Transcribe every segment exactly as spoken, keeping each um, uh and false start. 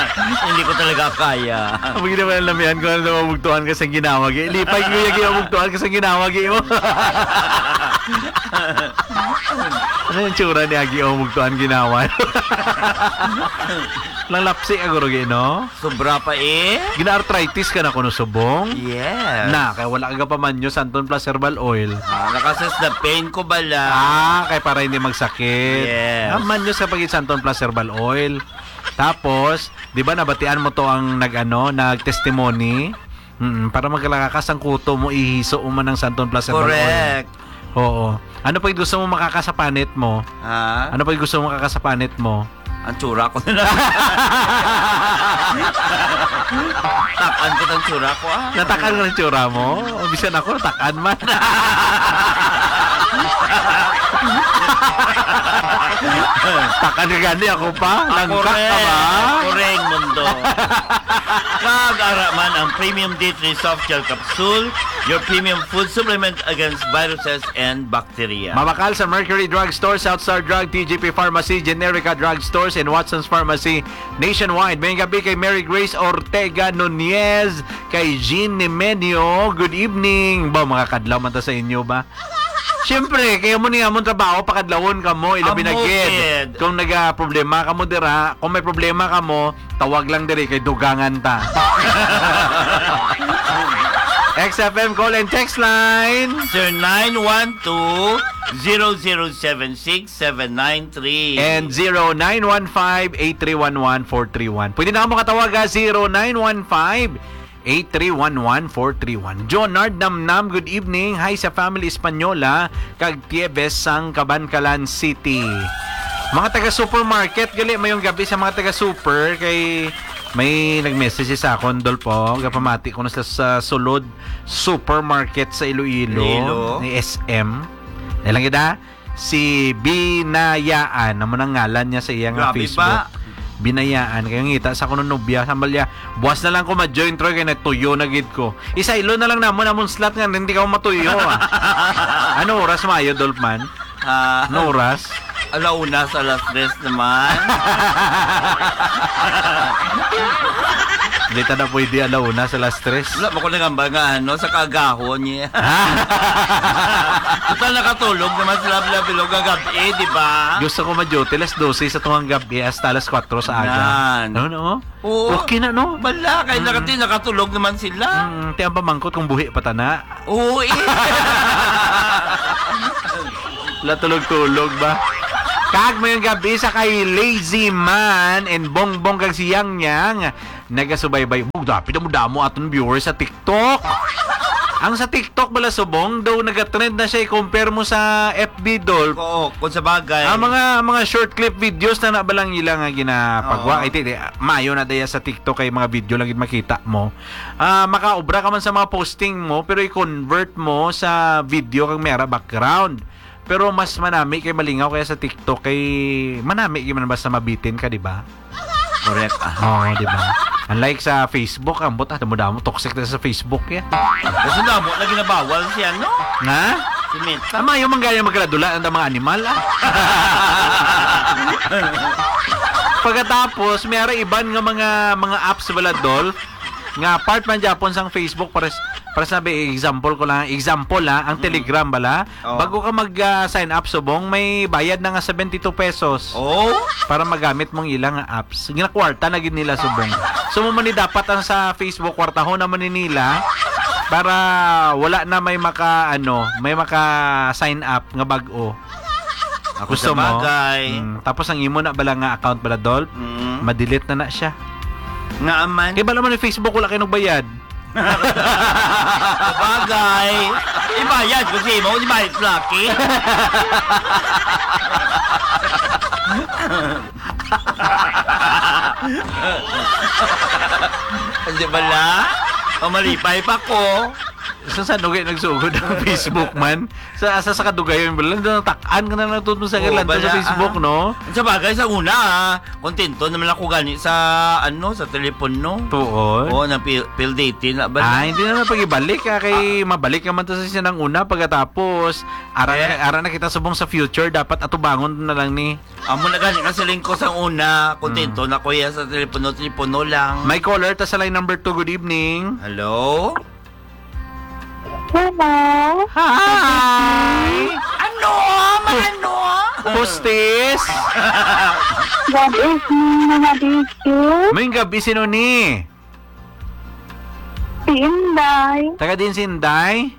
Hindi ko talaga kaya. Pag naman lamihan ko na namamugtuhan ka sa ginawag eh. Lipay ko yung ginamugtuhan ka sa ginawag eh mo. Ano yung tsura ni Agi o mugtuhan ginawa? Lang lapsi aguro no? Sobra pa eh. Gina-arthritis ka na kuno subong? Yes. Na, kaya wala ka pa man nyo Santon Plus Herbal Oil. Ah, nakasas na pain ko bala. Ah, kaya para hindi magsakit. Yes. Ah, man nyo sa pagit Santon Plus Herbal Oil. Tapos, di ba nabatian mo to ang nag-ano, nag-testimony? Mm, para magkalakas ang kuto mo, ihiso mo ng Santon Plus Herbal Oil. Correct. Oo. Ano pa yung gusto mo makakasapanit mo? Ha? Ano pa yung gusto mo makakasapanit mo? Ang tsura ko na lang. Takan ko ng tsura ko ah. Natakan ka ng tsura mo? O, bisan ako, natakan man. Takan ka gani ako pa? Langkak ka ba? Koreng mundo. Kag-ara man ang Premium D three Soft Gel Capsule, your premium food supplement against viruses and bacteria. Mabakal sa Mercury Drug Store, Southstar Drug, T G P Pharmacy, Generica Drug Stores, and Watson's Pharmacy nationwide. May gabi kay Mary Grace Ortega Nunez, kay Jean Nemenio. Good evening. Ba, mga kadlaw man ta sa inyo ba? Siyempre, kaya mo niya mong trabaho, pakadlawon ka mo, ilabi na gid. Kung naga-problema ka mo dira, kung may problema ka mo, tawag lang diri kay dugangan ta. X F M call and text line Sir nine one two, zero zero seven six, seven nine three and zero nine one five, eight three one one, four three one. Pwede na ka makatawag ha, zero nine one five, eight three one one, four three one. John Nard Namnam, good evening. Hi sa family Espanyola, kag Tieves sang Cabancalan City. Mga taga-supermarket, gali mayong gabi sa mga taga-super, kay may nag-message sa akon, Dolpo, kapamati ko na sa, sa Sulod Supermarket sa Iloilo, Iloilo. ni S M. Ilang kita? Si Binayaan, naman ang ngalan niya sa iyang Grabe Facebook. ba? Binayaan, kayong ngita sa kuno nobya, sambalya, buwas na lang ko ma-join Troy, kaya natuyo na gid ko. Isa ilo na lang namon namon slot nga, hindi ka matuyo. Ah. Ano oras mayo, Dolpman? Ah, Ano oras? alauna sa alas tres naman. Dito na pwede alauna sa last stress. Wala mo ko nangamba nga ano, sa kagahon niya. Total nakatulog naman sila bilog ang gabi, di ba? Gusto ko ma-duty alas twelve sa tungang gabi hasta alas kwatro sa aga. Nan. Ano no? Oo. Okay na no? Bala, kahit mm. nakati, nakatulog naman sila. Mm, tiyang pamangkot kung buhi pa tana. Oo, eh. Wala tulog-tulog ba? Kag mayong gabi sa kay Lazy Man and Bongbong kag siyang niyang nagasubaybay. Bug, dapat mo damo aton viewers sa TikTok. Ang sa TikTok bala subong, daw nagatrend na siya i-compare mo sa F B Dolph. Oo, kung sa bagay. Ang mga mga short clip videos na nabalang ilang nga ginapagwa. Iti, mayo na daya sa TikTok kay mga video lang gid makita mo. Ah, uh, makaobra ka man sa mga posting mo pero i-convert mo sa video kang mera background. Pero mas manami kay malingaw kaya sa TikTok kay manami kay man basta mabitin ka, di ba? Correct. Oo, oh, di ba? Unlike sa Facebook, ambot ah, damo-damo toxic na sa Facebook ya. Kasi damo lagi na bawal siya, no? Nga? Si Meta. Tama yung manggaya magkaladula ang mga animal ah. Pagkatapos, mayroon iban nga mga mga apps wala Dolph nga part man Japon sang Facebook para para sabi example ko lang example la ang Telegram bala oh. Bago ka mag uh, sign up subong may bayad na nga seventy-two pesos oh para magamit mong ilang apps ginakwarta na gid nila subong so mo man ni dapat ang sa Facebook kwartaho naman ni nila para wala na may maka ano may maka sign up nga bag-o. Ako gusto sa bagay. mo mm, tapos ang imo na bala nga account bala Dolph mm. ma-delete na na siya nga aman. Kaya bala man yung Facebook, wala kayo nagbayad. Bagay. Ibayad ko si mo, ibayad lucky. Di bala? O malipay pa ko. sa sa dugay nagsugod ang Facebook man. Sa asa sa kadugayon bala doon takan ka na natutun sa Oo, galanta sa bala, Facebook, ah. no? Sa bagay, sa una, ah, kontento naman ako gani sa, ano, sa telepono. Tuon. Oo, ng pil, pil dating. Na, ba? Ah, hindi na pag-ibalik ka kay mabalik naman to sa siya ng una pagkatapos ara Eh. na, ara na kita subong sa future dapat atubangon na lang ni. Amo na gani kasi lingko sa una, kontento Hmm. na kuya sa telepono, telepono lang. May caller ta sa line number two. Good evening. Hello? Hello? Hi! Ano? Ano? Hostess! Good evening, mga dito. May gabi sino ni? Si Inday. Taga din si Inday?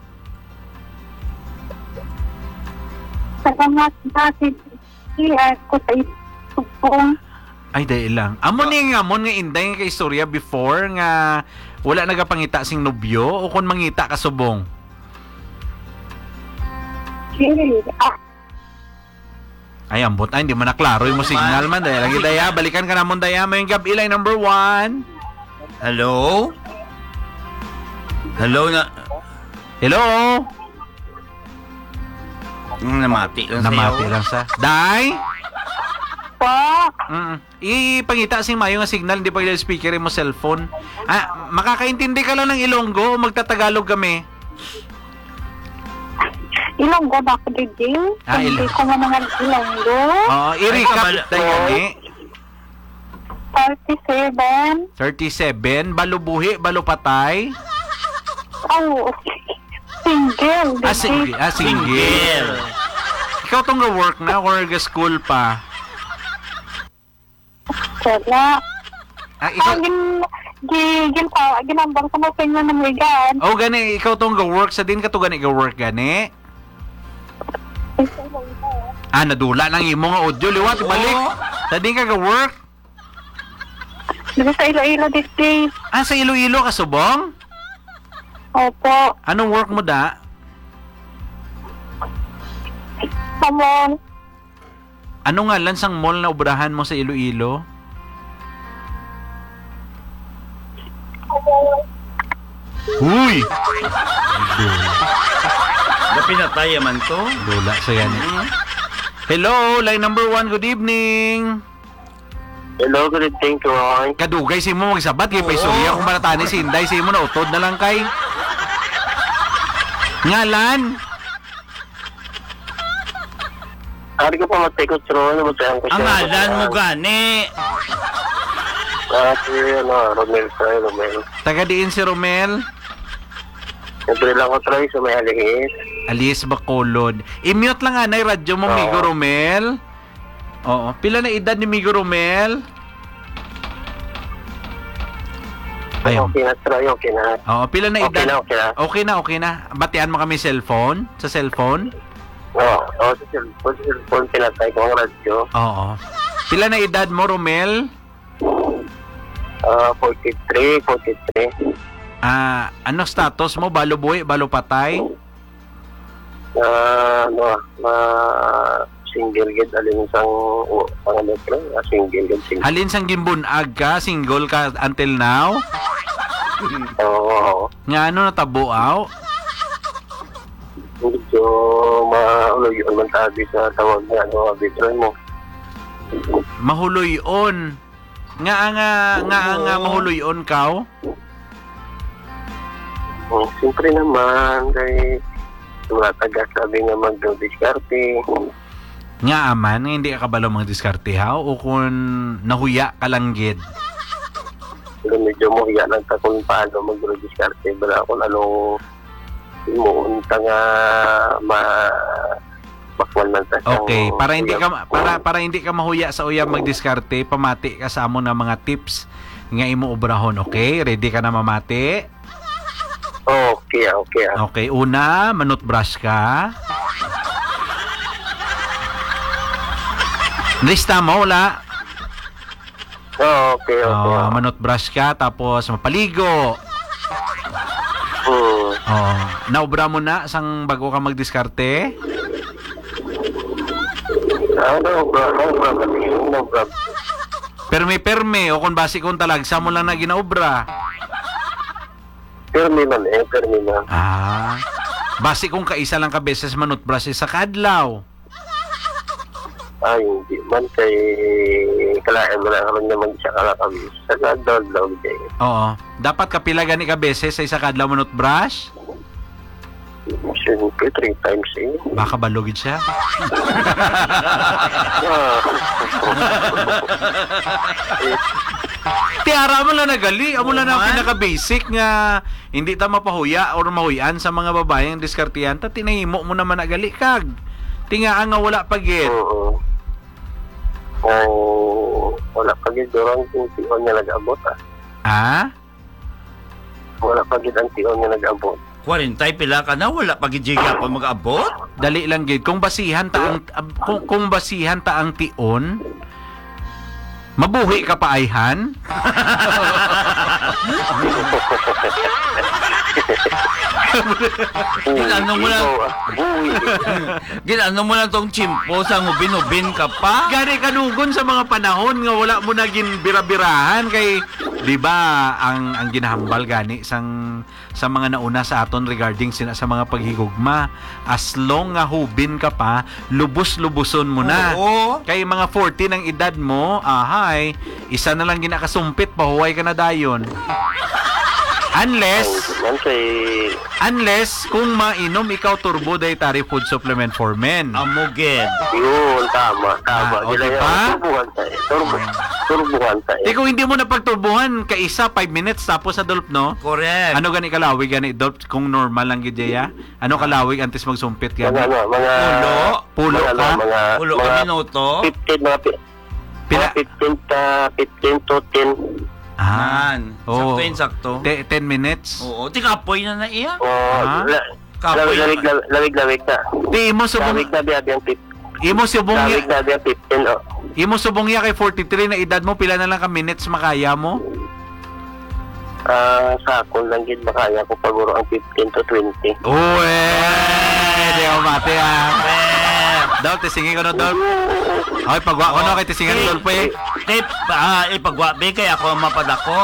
Salamat natin. Iya ko sa isupong. Ay, dahil lang. Amo ni nga mo nga Inday nga kay istorya before nga wala nagapangita sing nobyo o kung mangita ka subong? Ah, Ay, ambot. Ay, hindi mo na klaro yung mo signal man. Dahil lagi daya, balikan ka na mo daya. May gabi line number one. Hello? Hello na... Hello? Mm, namati lang Namati sa'yo. lang sa... Day? po. Mm. Ipangita sing mayo nga signal, hindi pa yung speaker mo cellphone. Ah, makakaintindi ka lang ng Ilonggo o magtatagalog kami? Ilonggo ba ako din? Ah, Hindi Ilonggo. ko man mga Ilonggo. Oo, i-recap Ay, tayo gani. thirty-seven. thirty-seven, balubuhi, balupatay. Oh, single. Ah, single. Ah, single. Single. Ikaw tong ga-work na or ga-school pa? Wala. Ah, Ah, ikaw... gin, gin, gin, pa, ginambang sa mga penyo ng ligan. Oh, gani, ikaw tong ga-work sa din ka to gani ga-work gani. Ah, nadula nang imo nga audio liwat ibalik. Sa din ka ga-work? Dito sa Iloilo display. Ah, sa Iloilo ka subong? Opo. Anong work mo da? Samon. Ano nga lansang mall na obrahan mo sa Iloilo? Huy! Na pinatay man to. Dula sa yan. Hello, line number one, good evening. Hello, good evening, Troy. Kadugay si mo magsabat kay paistorya kung maratani si Inday si mo na utod na lang kay. Ngalan? Ari ko pa matay ko, Troy. Matayang ko siya. Ang ngalan mo gani. Ah, si, ano, Romel, Troy, Romel. Taga diin si Romel? Siyempre lang ko, Troy, sa may halihis. Alias Bacolod. I-mute lang anay radyo mo, Oo. Migo Romel. Oo. Pila na edad ni Migo Romel? Ayun. Okay na, Troy, okay na. Oo, pila na Okay edad? na, okay na. Okay na, okay na. Batian mo kami cellphone? Sa cellphone? Oo, oh, sa cellphone, sa cellphone, pinatay ko ang radyo. Oo. Pila na edad mo, Romel? Ah, forty-three, forty-three. Ah, ano status mo? Balo buhay, balo patay? Ah, ano, ah, single gid, alin isang, oh, pangalan, Troy, ah, single gid, single. Halin sang gimbunag ka, single ka until now? Oo, Nga ano natabuaw? medyo mauluyon man tabi sa tawag na, ano, Troy mo. Mahuloyon. Nga nga nga nga mahuloyon kaw? Oh, siyempre naman, kay mga taga sabi nga mag-diskarte. Nga aman, nga hindi ka kabalo mga diskartehaw o kung nahuya ka lang gid. Pero medyo muhiya lang ta kung paano mag-diskarte. Bala kung anong imuunta nga ma bakwal man ta siyang- Okay, para hindi ka para para hindi ka mahuya sa uyab magdiskarte, pamati ka sa amo na mga tips nga imo obrahon, okay? Ready ka na mamati? Okay, ah, okay. ah. Okay, una, manut brush ka. Lista mo, wala? Oh, okay, okay. Oh, manut brush ka, tapos mapaligo. Hmm. Oh, naobra mo na sang bago ka magdiskarte? Ah, no, bro, no, bro, no, bro. Perme-perme, o kung basi kung talagsa mo lang na ginaobra. Pirmi man eh, pirmi man. Ah. Base kung kaisa lang ka beses manutbrush sa kadlaw. Ay, hindi man kay kalain mo na karon naman siya kala kami. Sa kadol daw day. Oo. Dapat kapila gani ka beses sa isa kadlaw manutbrush? Siyempre, three times eh. Baka balugid siya. Ah. Tiara mo lang nagali, amo lang ang Man. pinaka-basic nga hindi ta mapahuya or mahuyan sa mga babaeng diskartiyan ta tinahimo mo naman nagali kag. Tingaan nga wala pagit. Oo. Oh, wala pa gid dorang kung tion nga nag-abot ah. Ah? Wala pa gid ang tion nga nag-abot. forty pila ka na, wala pa gijiga pa mag-abot. Dali lang gid kung basihan ta ang ab- kung, kung basihan ta ang tion mabuhi ka pa ayhan. Ginano mo lang, Buwi. ginano mo lang tong chimpo sa ngubin-ubin ka pa. Gani kanugon sa mga panahon nga wala mo na gin bira-birahan kay di ba ang ang ginahambal gani sang sa mga nauna sa aton regarding sina sa mga paghigugma as long nga hubin ka pa lubos-lubuson mo na. Oo. Kay mga forty ng edad mo, ahay, isa na lang ginakasumpit pahuway ka na dayon. Unless Man kay unless kung mainom ikaw turbo dietary food supplement for men. Amugid. yun, tama, tama. Ah, o, Gila diba? yan, turbuhan tayo. Turbo, turbuhan tayo. Eh kung hindi mo na pagturbuhan, kaisa five minutes tapos sa dolp, no? Correct. Ano gani kalawig gani dolp kung normal lang gid ya? Ano kalawig antes magsumpit Mga, gani? ano, mga, Pulo. Pulo mga, ka? ano, mga, Ulo mga ka minuto. fifteen, mga, pi- Pila? mga fifteen, ta, fifteen to ten. Ah. Man. Oo. Sakto yun, sakto. Te- ten minutes. Oo. Tikapoy na na iya. Oh, Ah? la- Kapoy lamig, lamig, na. lamig, lamig na. Di imo subong Lamig na biya biyang fifteen. imo subong Lamig na biyang fifteen, oh. imo subong ya kay forty-three na edad mo pila na lang ka minutes makaya mo? Ah, sa akong lang gid makaya ko paguro ang fifteen to twenty. Uwe! Di ako mati ah. Eh. Dol, tisingin ko na dol. Okay, pagwa ko na kay tisingin na dol pa eh. Tip, ah, ipagwabi kay ako ang mapadako.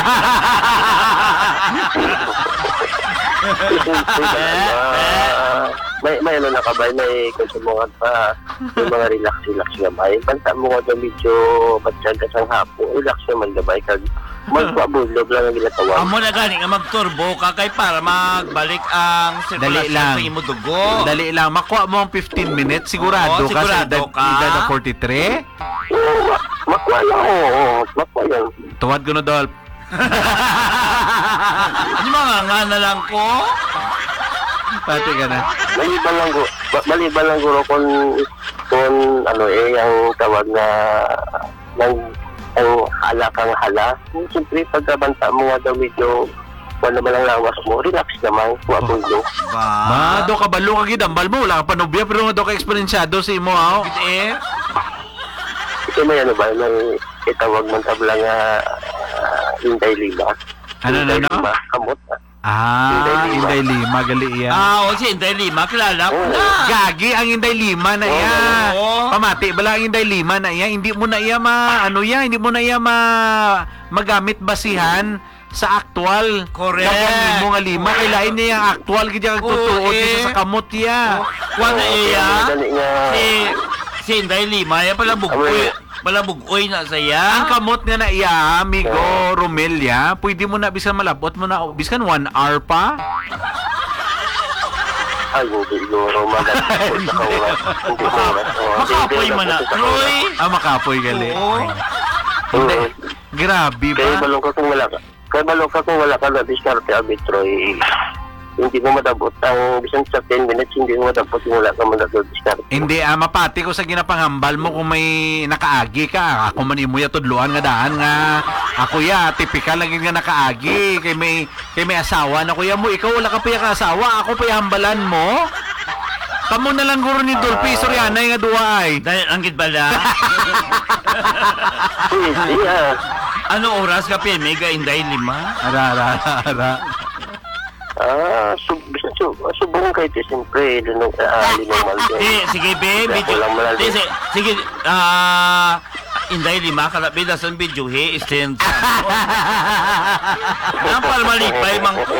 Ah, may may ano na ka ba, may konsumongan pa yung mga relax relax gamay. Banta mo nga daw medyo batsaga sang hapo, relax naman gamay kag magpabulog lang ang ginatawa. Amo na gani nga magturbo ka kay para magbalik ang Dali sirkulasyon lang. sa imo dugo. Dali lang, makuha mo ang fifteen minutes, sigurado Oo, ka sa sigurado edad, ka. edad na forty-three? Oo, makwa lang, oo, makwa yan. Tuwad ko na dol. Ano mga nga na lang ko? Pati ka na. Maliban lang ko, maliban lang guro kung kung ano eh, ang tawag na ng ang hala kang hala. Siyempre, pagkabanta mo nga daw medyo wala naman lang lawas mo, relax naman, mapulog. Ba? Ma, do ka balo ka gidambal mo, wala ka panubya, pero nga do ka eksperensyado sa imo, ha? Eh, Ito may ano ba, may itawag man tabla nga uh, Inday Lima. Ano, ano, Inday ano? Lima, kamot. Ah, Inday Lima, gali iya. ah, o si Inday Lima, kilala ko Oo. na. Gagi ang Inday Lima na iya. Oo. Pamati, bala ang Inday Lima na iya, hindi mo na iya ma, ano iya, hindi mo na iya ma, magamit basihan sa actual. Correct. Kaya mo nga lima, kay lain niya ang actual, kaya ang Oo, tutuot eh. isa sa kamot iya. Kuha na iya. Dali nga, Si, si Inday Lima, yan pala bugoy. Pala bugoy na Ang saya. kamot nga na iya, amigo Romelia, pwede mo na bisan malabot mo na, biskan one hour pa. ay, hindi siguro magaling sa kauras. Hindi kauras. Oo, Makapoy hindi man na. sa kauras. Troy. Ah, makapoy gali. Oo. Hindi. Oo. Grabe Kaya ba? balong ka kung wala ka. Kaya balong ka kung wala ka na diskarte arbitroy. Hindi mo madabot ang bisan sa ten minutes, hindi mo madabot yung wala ka madabot diskarte. Hindi, ah, mapati ko sa ginapanghambal mo kung may nakaagi ka. Ako man imo ya tudluan nga daan nga. Ako ya, tipikal lang yun nga nakaagi. Kay may, kay may asawa na kuya mo. Ikaw wala ka pa ya ka-asawa. Ako pa ya hambalan mo. Kamo na lang guro ni Dolphy Soriana nga duwa ay. Dahil ang bala. Hindi ah. Ano oras ka Mega Inday Lima? Ara, ara, ara. Ah, sub, bisan sub, subong kay ti siyempre, linong, ah, linong man din. Eh, sige, babe. Kaya Medyo, walang malalim. sige, sige, ah, inday lima ka na bidas ang video, he, stand Nang para malipay man ko.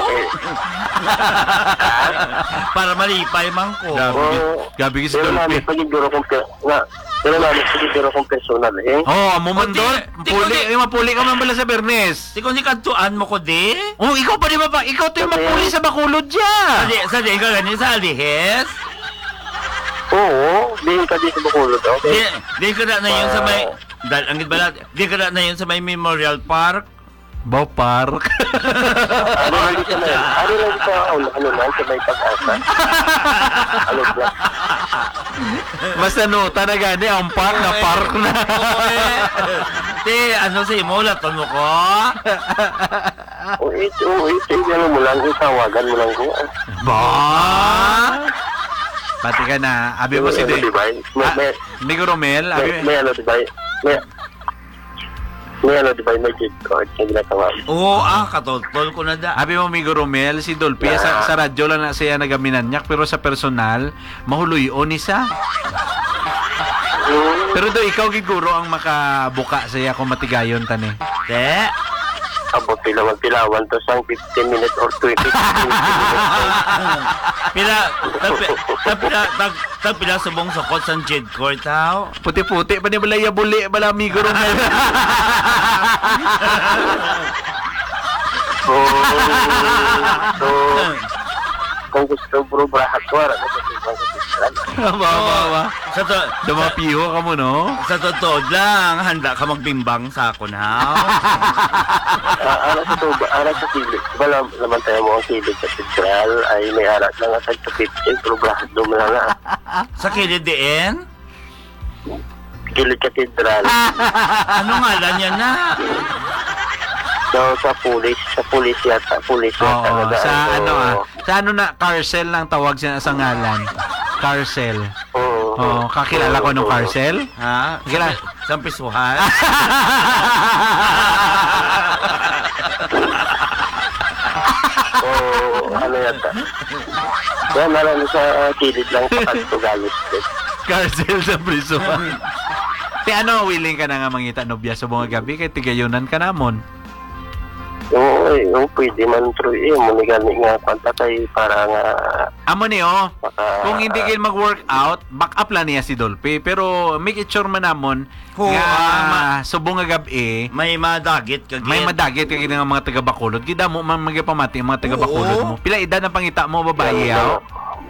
Para malipay man ko. Gabi, Oo. gabi si Pero Dolphy. namin pagiguro kong pe- nga. Pero namin pagiguro kong personal eh. Oh, amo man O, di- doon. di- Puli, di- ay mapuli ka man pala sa Bernes. Di ko ni kantuan mo ko, di? Oh, ikaw pa di ba ba? Ikaw to yung Okay. mapuli sa Bacolod Sali, dyan. sali ka gani sa Alihes? Oo, di ka di sa Bacolod, Di, okay? di ka na na yun sa may... Dahil ang gitbala, di ka na na yun sa may Memorial Park? Bow Park. Ano lang dito na yun? Ano lang dito, ano, ano lang, sa may pag-asa? Ano ba? Basta no, talaga ni ang park na park na. Di, ano sa imo, laton mo ko? O ito, o ito, ano mo lang, itawagan mo lang ko. Ba? Pati ka na. Abi mo si Ano, De. di ba? May, Ah, may, Migo Romel, may, abi. may ano, di ba? May, may ano, di ba? May gift card na ginagawa. Oo, ah, katotol ko na da. Abi mo Migo Romel, si Dolphy sa, sa radyo lang na siya nagaminanyak pero sa personal, mahuloy-on isa. Hmm, Pero do ikaw giguro ang makabuka saya kung matigayon tani. Te, abot pila magpilawan to sang fifteen minutes or twenty minutes. pila, tag, tag, pila, tag, tag, pila subong sukot sa Jed Court, tao. Puti-puti pa ni balaya buli bala Migo Romel. So, so, kung gusto bro, brahat ko, ano sa ibang kasisran. ba ba ba. Sa to, Dumapiho ka mo no? sa totoo lang, handa ka magbimbang sa akon, ha? Ah, ara sa tuba, ara sa silid. Diba naman tayo mo ang silid sa Central ay may arat lang at sa fifteen, pero brahat doon lang nga. Sa kilid din? Gilid Cathedral. Ano nga lang yan na? So, sa pulis, sa pulis yata, pulis yata. Oo, nadaan. sa So, ano ah, sa ano na, Carcel lang tawag siya sa ngalan. Carcel. Oo. Oh, kakilala ko nung Carcel. Ha? Kila- Sa pisuhan? Oo, ano yata. Kaya marami sa uh, kilid lang sa Cantugalos. Carcel sa prisuhan. Ti ano, willing ka na nga mangita nobya sa mga gabi kay tigayunan ka namon. Oo, eh, oo, pwede man true eh. Muna gani nga pantatay para nga Amo ni oh, maka... kung hindi kayo mag-workout, back up lang niya si Dolphy. Pero make it sure man namon Oo, nga ah, ma- subong nga gabi, May madagit ka may madagit kay nga mga taga Bacolod. Gida mo man magpamati ang mga taga Bacolod mo. Pila edad ang pangita mo babae yaw?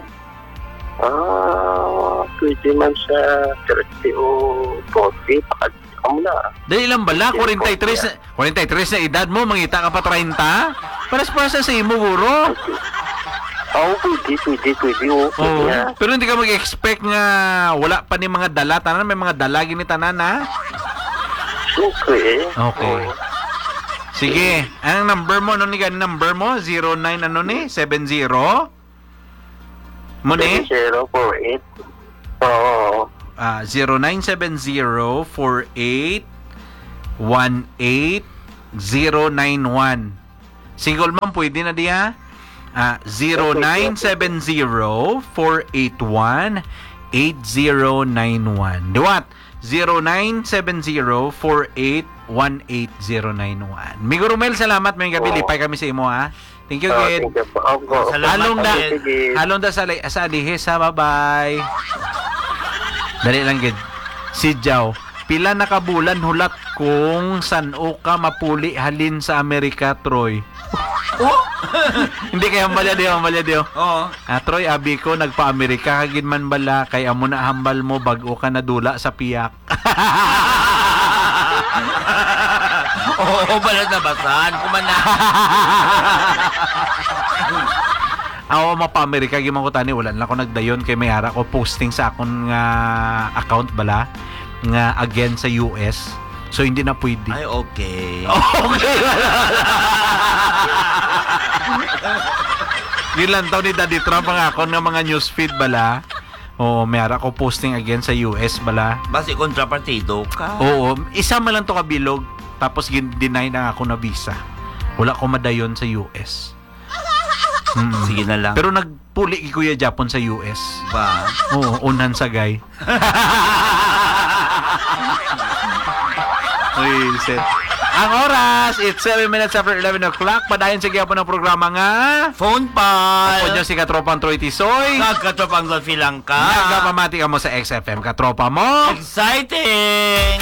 Ah, pwede man sa thirty o forty. Pakad mo na. Dali lang bala, forty-three na, forty-three na edad mo, mangita ka pa thirty? Paras-paras na sa imo, guro. Oo, pwede, pwede, pwede. Oo, pwede Oo. nga. Pero hindi ka mag-expect nga wala pa ni mga dala. Tanan, may mga dala gini tanan, ha? Siyempre eh. Okay. Oo. Sige, ang number mo, ano ni gan number mo? zero nine ano ni? seven zero? Mo ni? zero four eight. Oo. Ah, zero nine seven zero four eight one eight zero nine one. Single mom, pwede na diya? Ah, zero nine seven zero four eight one eight zero nine one. Diwat, zero nine seven zero four eight one eight zero nine one. Migo Romel, salamat. May gabi, Oo. lipay kami sa imo, ha? Thank you, Ah, Gid. thank you po. Opo. Salamat, Halong da, Gid. Sige. halong da sa, li- sa Alihes, ha? Bye-bye. Dali lang, Gid. Si Jow, pila nakabulan hulat kung san o ka mapuli halin sa Amerika, Troy. Oh? Hindi kaya hambalya diyo, hambalya diyo. Oo. Ah, Troy, abi ko, nagpa-Amerika kagin man bala, kay amo na hambal mo, bago ka nadula sa piyak. Oo, balad na basan. Kumana. Ako mapa-Amerika, gimang ko tani, wala na ako nagdayon kay may ara ko posting sa akong nga account bala, nga again sa U S. So, hindi na pwede. Ay, okay. Okay. Nilantaw ni Daddy Trump ang akon nga mga newsfeed bala. Oo, may ara ko posting again sa U S bala. Basi kontrapartido ka. Oo, isa man lang to kabilog. Tapos gin-deny na ako na visa. Wala ko madayon sa U S. Mm. Sige na lang. Pero nagpuli ki Kuya Japon sa U S. Ba? Oo, unan sa guy. Wisit. Ang oras, it's seven minutes after eleven o'clock. Padayon sa gyapon ng programa nga. Phone Ako pa. dyan si Katropang Troy Tisoy. Nagkatropang Golfi lang ka. Nagpapamati ka mo sa X F M. Katropa mo. Exciting!